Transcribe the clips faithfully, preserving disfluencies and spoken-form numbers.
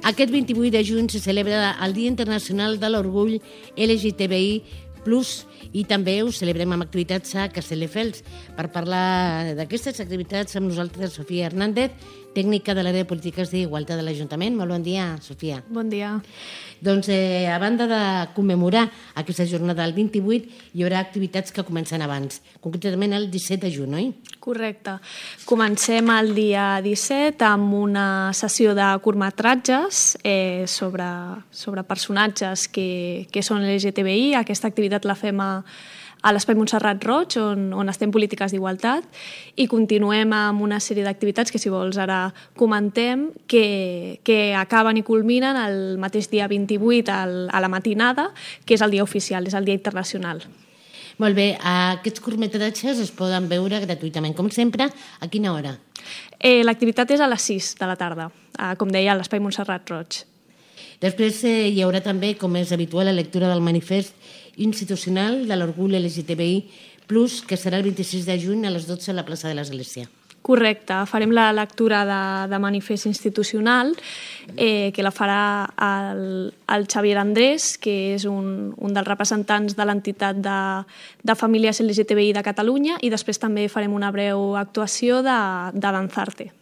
Aquest vint-i-vuit de juny se celebra el Dia Internacional de l'Orgull L G T B I plus, i també ho celebrem amb activitats a Castelldefels. Per parlar d'aquestes activitats amb nosaltres Sofia Hernández, tècnica de l'àrea de polítiques d'igualtat de l'Ajuntament. Molt bon dia, Sofia. Bon dia. Doncs eh, a banda de commemorar aquesta jornada del vint-i-vuit, hi haurà activitats que comencen abans, concretament el disset de juny, oi? Correcte. Comencem el dia disset amb una sessió de curtmetratges eh, sobre, sobre personatges que, que són L G T B I. Aquesta activitat la fem a a l'Espai Montserrat Roig, on, on estem polítiques d'igualtat, i continuem amb una sèrie d'activitats que, si vols, ara comentem, que, que acaben i culminen el mateix dia vint-i-vuit al, a la matinada, que és el dia oficial, és el dia internacional. Molt bé, aquests curtmetratges es poden veure gratuïtament, com sempre. A quina hora? Eh, L'activitat és a les sis de la tarda, eh, com deia, a l'Espai Montserrat Roig. Després eh, hi haurà també, com és habitual, la lectura del manifest institucional de l'Orgull L G T B I plus, que serà el vint-i-sis de juny a les dotze a la plaça de l'Església. Correcte, farem la lectura de, de manifest institucional, eh, que la farà el, el Xavier Andrés, que és un, un dels representants de l'entitat de, de famílies L G T B I de Catalunya, i després també farem una breu actuació de, de Danzarte.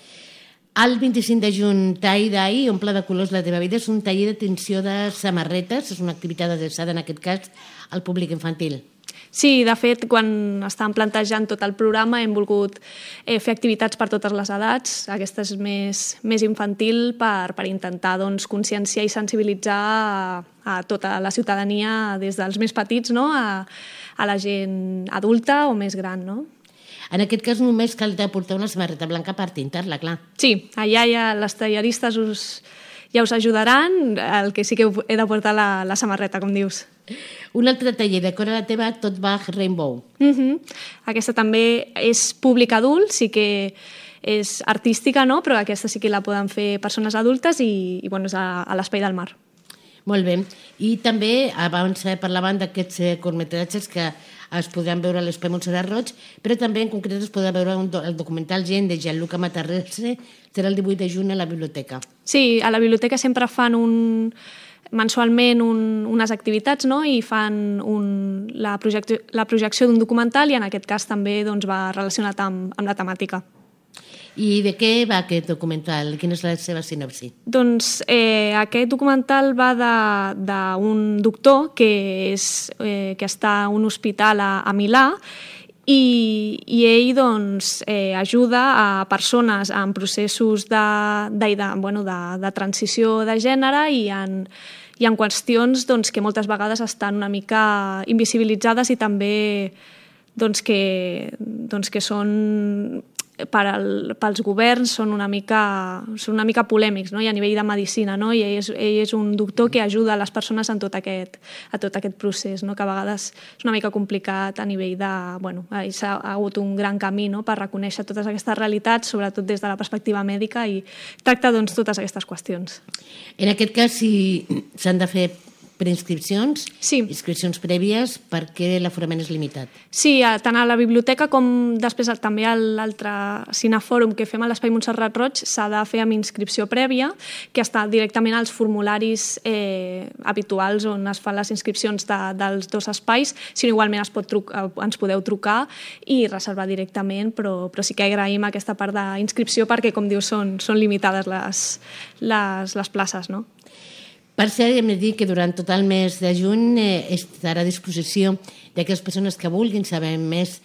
El vint-i-cinc de juny, Tall d'Ai, omple de colors la teva vida, és un taller de tinció de samarretes, és una activitat adreçada, en aquest cas, al públic infantil. Sí, de fet, quan estàvem plantejant tot el programa hem volgut eh, fer activitats per totes les edats. Aquesta és més, més infantil per, per intentar doncs, conscienciar i sensibilitzar a, a tota la ciutadania, des dels més petits, no? a, a la gent adulta o més gran, no? En aquest cas només cal portar una samarreta blanca per tintar-la, clar. Sí, allà ja les talleristes us, ja us ajudaran, el que sí que he de portar la, la samarreta, com dius. Un altre taller, Decora la teva Tot Bach Rainbow. Uh-huh. Aquesta també és públic adult, sí que és artística, no? Però aquesta sí que la poden fer persones adultes i, i bueno, és a, a l'Espai del Mar. Molt bé. I també, abans parlaven d'aquests curtmetratges que es podran veure a l'Espai Montserrat Roig, però també en concret es podrà veure un do, el documental Gent de Gianluca Matarrese, serà el divuit de juny a la biblioteca. Sí, a la biblioteca sempre fan un, mensualment un, unes activitats, no? I fan un, la, projecció, la projecció d'un documental, i en aquest cas també doncs, va relacionat amb, amb la temàtica. I de què va aquest documental? Quina és la seva sinopsi? Doncs eh, aquest documental va d'un doctor que, és, eh, que està a un hospital a, a Milà, i, i ell doncs, eh, ajuda a persones en processos de, de, de, bueno, de, de transició de gènere i en, i en qüestions doncs, que moltes vegades estan una mica invisibilitzades i també doncs, que, doncs, que són... Per al, pels governs són una mica, són una mica polèmics, no? I a nivell de medicina, no? I ell és, ell és un doctor que ajuda les persones en tot aquest, a tot aquest procés, no? Que a vegades és una mica complicat a nivell de... Bueno, s'ha hagut un gran camí, no? Per reconèixer totes aquestes realitats, sobretot des de la perspectiva mèdica, i tracta doncs, totes aquestes qüestions. En aquest cas, si s'han de fer preinscripcions, sí. inscripcions prèvies, perquè l'aforament és limitat. Sí, tant a la biblioteca com després també a l'altre cinefòrum que fem a l'Espai Montserrat Roig s'ha de fer amb inscripció prèvia, que està directament als formularis eh, habituals on es fan les inscripcions de, dels dos espais, sinó igualment es pot trucar, ens podeu trucar i reservar directament, però, però sí que agraïm aquesta part d'inscripció perquè, com dius, són, són limitades les, les, les places, no? Per cert, hem de dir que durant tot el mes de juny eh, estarà a disposició d'aquelles persones que vulguin saber més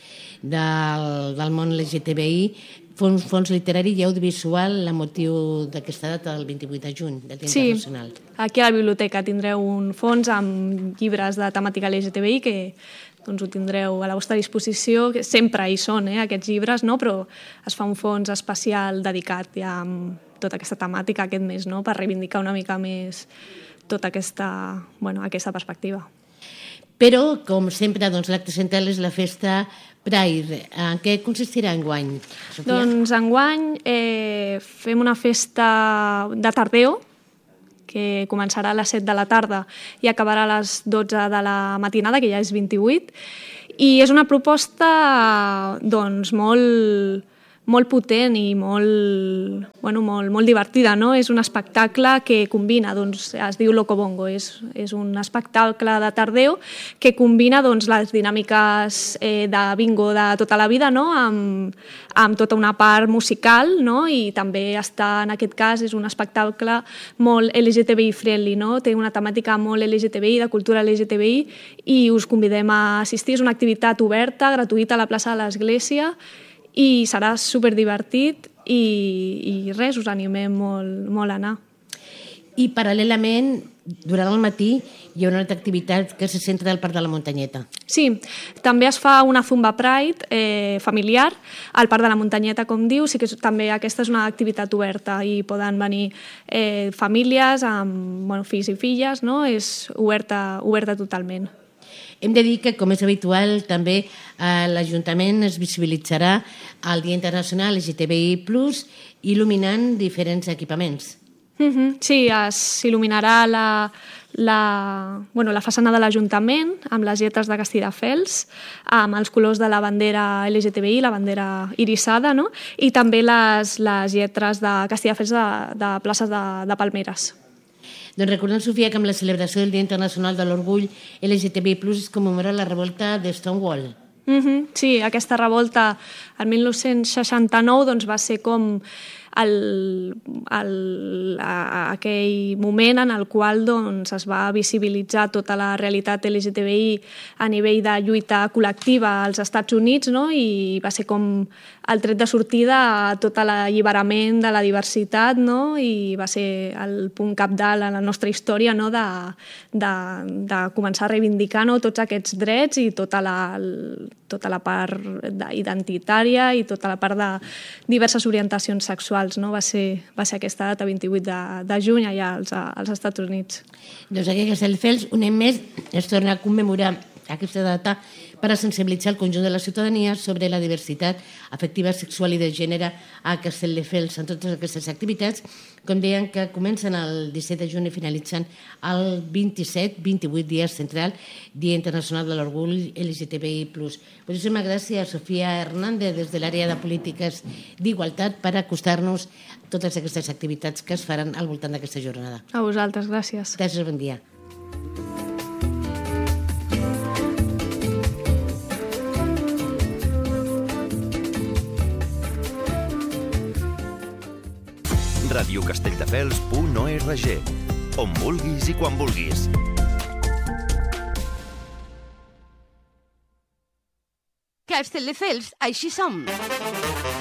del, del món L G T B I, fons, fons literari i audiovisual a motiu d'aquesta data del vint-i-vuit de juny, del Dia Internacional. Sí, aquí a la biblioteca tindreu un fons amb llibres de temàtica L G T B I que doncs, ho tindreu a la vostra disposició, que sempre hi són eh, aquests llibres, no? Però es fa un fons especial dedicat ja amb tota aquesta temàtica aquest mes, no? Per reivindicar una mica més tota aquesta, bueno, aquesta perspectiva. Però, com sempre, doncs, l'acte central és la festa Pride. En què consistirà enguany, Sofia? Doncs enguany eh, fem una festa de tardeo, que començarà a les set de la tarda i acabarà a les dotze de la matinada, que ja és vint-i-vuit, i és una proposta doncs, molt, molt potent i molt, bueno, molt, molt divertida, no? És un espectacle que combina, doncs, es diu Locobongo, és, és un espectacle de tardeu que combina doncs, les dinàmiques eh, de bingo de tota la vida, no? amb, amb tota una part musical, no? I també està, en aquest cas, és un espectacle molt L G T B I friendly, no? Té una temàtica molt L G T B I, de cultura L G T B I, i us convidem a assistir. És una activitat oberta, gratuïta, a la plaça de l'Església, i serà superdivertit i, i res, us animem molt, molt a anar. I paral·lelament, durant el matí, hi ha una altra activitat que se centra al Parc de la Muntanyeta. Sí, també es fa una Zumba Pride eh, familiar al Parc de la Muntanyeta, com diu. Sí que també aquesta és una activitat oberta i poden venir eh, famílies amb bueno, fills i filles, no? És oberta, oberta totalment. Hem de dir que, com és habitual, també a l'Ajuntament es visibilitzarà el Dia Internacional L G T B I plus, il·luminant diferents equipaments. Mm-hmm. Sí, s'il·luminarà la, la, bueno, la façana de l'Ajuntament amb les lletres de Castelldefels, amb els colors de la bandera L G T B I, la bandera irisada, no? I també les, les lletres de Castelldefels de, de places de, de palmeres. Doncs recordem, Sofia, que amb la celebració del Dia Internacional de l'Orgull L G T B I plus, es commemora la revolta de Stonewall. Mm-hmm. Sí, aquesta revolta el mil nou-cents seixanta-nou doncs, va ser com el, el, a, aquell moment en el qual doncs, es va visibilitzar tota la realitat L G T B I a nivell de lluita col·lectiva als Estats Units, no? I va ser com el tret de sortida a tot l'alliberament de la diversitat, no? I va ser el punt cabdal en la nostra història, no? de, de, de començar a reivindicar, no? Tots aquests drets i tota la, tota la part identitària i tota la part de diverses orientacions sexuals, no? Va ser, va ser aquesta data, vint-i-vuit de, de juny, allà als, als Estats Units. Doncs aquí a Castelldefels, un any més, es torna a commemorar aquesta data per a sensibilitzar el conjunt de la ciutadania sobre la diversitat afectiva, sexual i de gènere a Castelldefels. En totes aquestes activitats, com deien, que comencen el disset de juny i finalitzen el vint-i-set, vint-i-vuit dia central, Dia Internacional de l'Orgull L G T B I plus. Moltíssimes gràcies a Sofia Hernández des de l'àrea de polítiques d'igualtat per acostar-nos totes aquestes activitats que es faran al voltant d'aquesta jornada. A vosaltres, gràcies. Gràcies, bon dia. radio castelldefels punt org, on vulguis i quan vulguis. Castelldefels, així som.